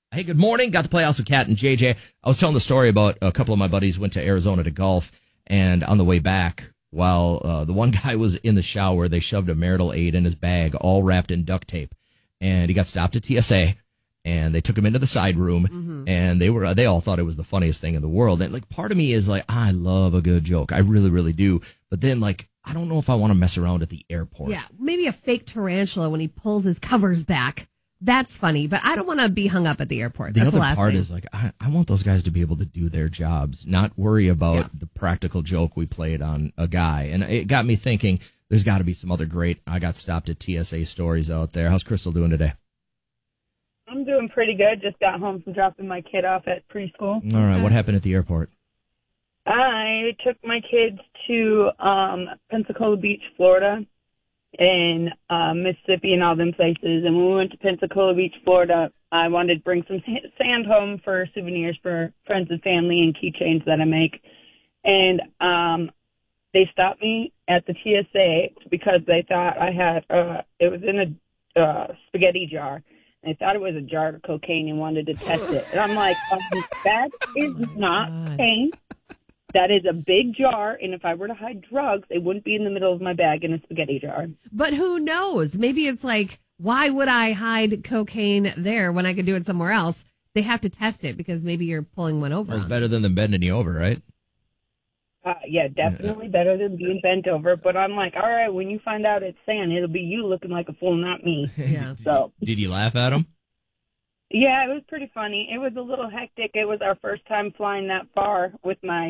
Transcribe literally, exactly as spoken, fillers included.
Hey, good morning. Got to play house with Kat and J J. I was telling the story about a couple of my buddies went to Arizona to golf, and on the way back, while uh, the one guy was in the shower, they shoved a marital aid in his bag, all wrapped in duct tape, and he got stopped at T S A, and they took him into the side room, mm-hmm. and they were they all thought it was the funniest thing in the world. And like, part of me is like, I love a good joke, I really, really do. But then, like, I don't know if I want to mess around at the airport. Yeah, maybe a fake tarantula when he pulls his covers back. That's funny, but I don't want to be hung up at the airport. The That's other the last part thing. is like, I, I want those guys to be able to do their jobs, not worry about Yeah. the practical joke we played on a guy. And it got me thinking, there's got to be some other great I got stopped at T S A stories out there. How's Crystal doing today? I'm doing pretty good. Just got home from dropping my kid off at preschool. All right, what happened at the airport? I took my kids to um, Pensacola Beach, Florida, and uh, Mississippi and all them places. And when we went to Pensacola Beach, Florida, I wanted to bring some sand home for souvenirs for friends and family and keychains that I make. And um, they stopped me at the T S A because they thought I had, uh, it was in a uh, spaghetti jar. And they thought it was a jar of cocaine and wanted to test it. And I'm like, um, that is not cocaine. That is a big jar, and if I were to hide drugs, it wouldn't be in the middle of my bag in a spaghetti jar. But who knows? Maybe it's like, why would I hide cocaine there when I could do it somewhere else? They have to test it because maybe you're pulling one over. Well, it's better than them bending you over, right? Uh, yeah, definitely yeah. better than being bent over. But I'm like, all right, when you find out it's sand, it'll be you looking like a fool, not me. Yeah. So, did you laugh at him? Yeah, it was pretty funny. It was a little hectic. It was our first time flying that far with my